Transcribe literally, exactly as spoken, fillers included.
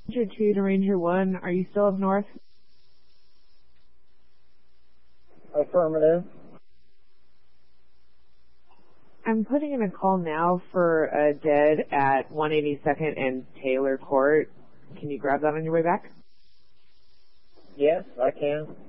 Ranger two to Ranger one, are you still up north? Affirmative. I'm putting in a call now for a dead at one eighty-second and Taylor Court. Can you grab that on your way back? Yes, I can.